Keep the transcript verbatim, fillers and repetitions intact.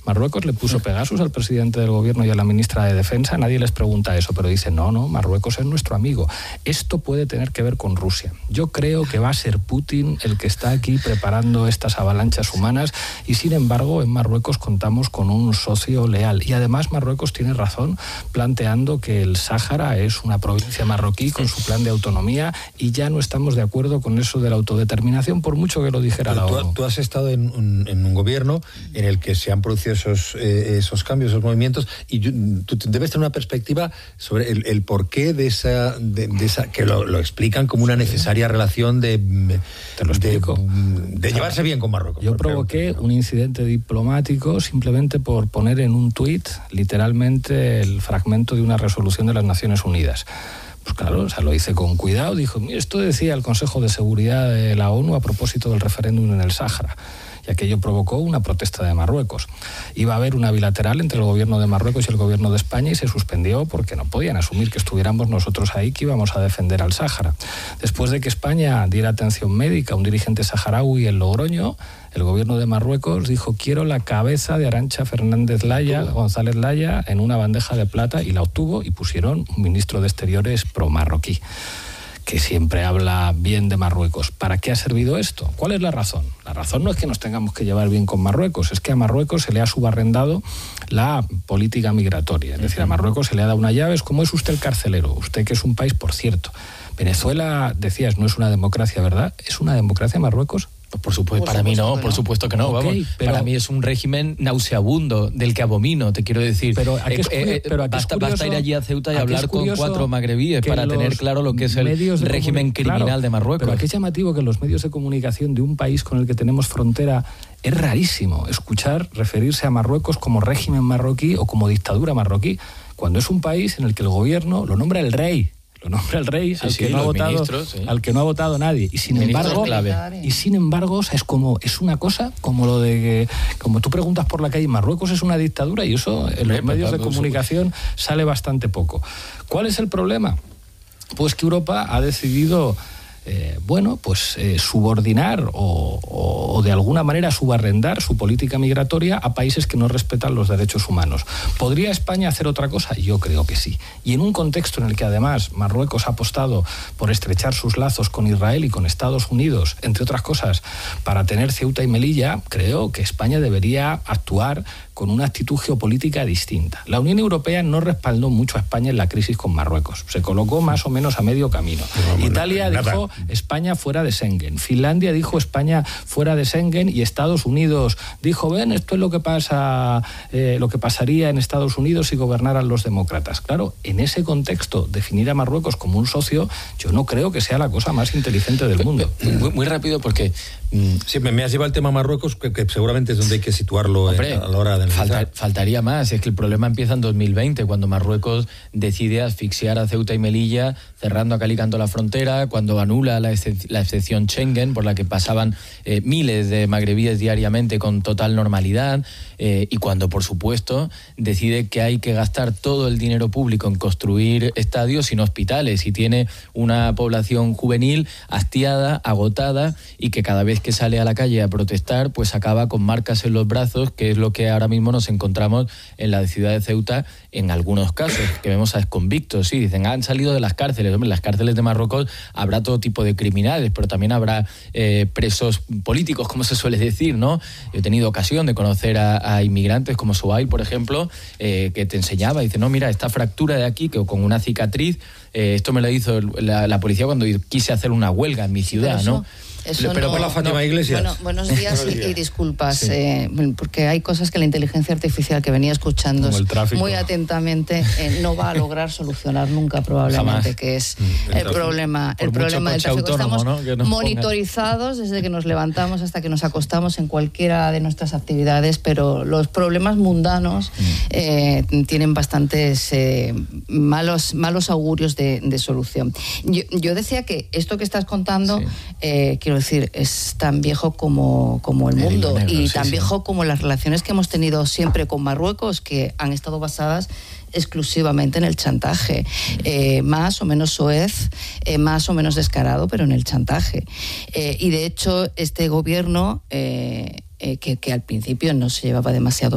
Marruecos le puso Pegasus al presidente del gobierno y a la ministra de Defensa, nadie les pregunta eso, pero dicen, no, no, Marruecos es nuestro amigo. Esto puede tener que ver con Rusia. Yo creo que va a ser Putin el que está aquí preparando estas avalanchas humanas y, sin embargo, en Marruecos contamos con un socio leal. Y además Marruecos tiene razón planteando que el Sáhara es una provincia marroquí con su plan de autonomía y ya no estamos de acuerdo con eso de la autodeterminación, por mucho que lo dijera la ONU. Tú, tú has estado en un, en un gobierno en el que se han producido esos, eh, esos cambios, esos movimientos, y tú debes tener una perspectiva sobre el, el porqué de esa, de, de esa que lo, lo explican como una necesaria relación de, Te lo explico. de, de llevarse bien con Marruecos. Yo provoqué un incidente diplomático simplemente por poner en un tuit literalmente el fragmento de una resolución de las Naciones Unidas. Pues claro, o sea, lo hice con cuidado, dijo, esto decía el Consejo de Seguridad de la ONU a propósito del referéndum en el Sáhara. Y aquello provocó una protesta de Marruecos. Iba a haber una bilateral entre el gobierno de Marruecos y el gobierno de España y se suspendió porque no podían asumir que estuviéramos nosotros ahí, que íbamos a defender al Sáhara. Después de que España diera atención médica a un dirigente saharaui en Logroño, el gobierno de Marruecos dijo, quiero la cabeza de Arantxa Fernández Laya, González Laya, en una bandeja de plata, y la obtuvo, y pusieron un ministro de Exteriores pro-marroquí, que siempre habla bien de Marruecos. ¿Para qué ha servido esto? ¿Cuál es la razón? La razón no es que nos tengamos que llevar bien con Marruecos, es que a Marruecos se le ha subarrendado la política migratoria. Es decir, a Marruecos se le ha dado una llave, es como es usted el carcelero, usted que es un país, por cierto. Venezuela, decías, no es una democracia, ¿verdad? ¿Es una democracia Marruecos? Por supuesto, para mí no, por supuesto que no. Okay, vamos. pero, para mí es un régimen nauseabundo, del que abomino, te quiero decir. Pero ¿a qué es, eh, eh, pero ¿a qué basta, es curioso, basta ir allí a Ceuta y hablar con cuatro magrebíes para tener claro lo que es el régimen criminal claro, de Marruecos. Pero aquí es llamativo que en los medios de comunicación de un país con el que tenemos frontera es rarísimo escuchar referirse a Marruecos como régimen marroquí o como dictadura marroquí, cuando es un país en el que el gobierno lo nombra el rey. Lo nombra el rey, sí, al, que sí, no ha votado, sí. al que no ha votado nadie. Y sin Ministros embargo, clave. y sin embargo, o sea, es como es una cosa como lo de que, como tú preguntas por la calle, Marruecos es una dictadura, y eso en los medios de comunicación sale bastante poco. ¿Cuál es el problema? Pues que Europa ha decidido Eh, bueno, pues eh, subordinar o, o, o de alguna manera subarrendar su política migratoria a países que no respetan los derechos humanos. ¿Podría España hacer otra cosa? Yo creo que sí. Y en un contexto en el que además Marruecos ha apostado por estrechar sus lazos con Israel y con Estados Unidos, entre otras cosas, para tener Ceuta y Melilla, creo que España debería actuar con una actitud geopolítica distinta. La Unión Europea no respaldó mucho a España en la crisis con Marruecos. Se colocó más o menos a medio camino. No, Italia no, dijo España fuera de Schengen. Finlandia dijo España fuera de Schengen y Estados Unidos dijo, ven, esto es lo que pasa, eh, lo que pasaría en Estados Unidos si gobernaran los demócratas. Claro, en ese contexto, definir a Marruecos como un socio, yo no creo que sea la cosa más inteligente del mundo. Muy, muy rápido porque... Sí, me has llevado el tema Marruecos, que, que seguramente es donde hay que situarlo. Hombre, a la hora de falta, faltaría más. Es que el problema empieza en dos mil veinte, cuando Marruecos decide asfixiar a Ceuta y Melilla, cerrando a cal y canto la frontera, cuando anula la, excep la excepción Schengen, por la que pasaban eh, miles de magrebíes diariamente con total normalidad, eh, y cuando, por supuesto, decide que hay que gastar todo el dinero público en construir estadios sin hospitales, y tiene una población juvenil hastiada, agotada, y que cada vez que sale a la calle a protestar, pues acaba con marcas en los brazos, que es lo que ahora mismo nos encontramos en la ciudad de Ceuta en algunos casos, que vemos a exconvictos, sí, dicen, han salido de las cárceles. Hombre, en las cárceles de Marruecos habrá todo tipo de criminales, pero también habrá eh, presos políticos, como se suele decir, ¿no? Yo he tenido ocasión de conocer a, a inmigrantes como Suhail, por ejemplo, eh, que te enseñaba, dice, no, mira, esta fractura de aquí, que con una cicatriz, eh, esto me lo hizo la, la policía cuando quise hacer una huelga en mi ciudad, ¿no? Eso pero no, por la Fátima no, Iglesias. Bueno, buenos días y, y disculpas, sí. eh, porque hay cosas que la inteligencia artificial, que venía escuchando muy atentamente, eh, no va a lograr solucionar nunca probablemente, Jamás. que es el, el problema, el problema del tráfico. Estamos ¿no? no monitorizados ponga. desde que nos levantamos hasta que nos acostamos en cualquiera de nuestras actividades, pero los problemas mundanos eh, tienen bastantes eh, malos, malos augurios de, de solución. Yo, yo decía que esto que estás contando, sí. eh, quiero decir, es tan viejo como, como el mundo, el negro, y sí, tan sí. viejo como las relaciones que hemos tenido siempre con Marruecos, que han estado basadas exclusivamente en el chantaje, eh, más o menos soez, eh, más o menos descarado, pero en el chantaje. Eh, y de hecho, este gobierno, eh, eh, que, que al principio no se llevaba demasiado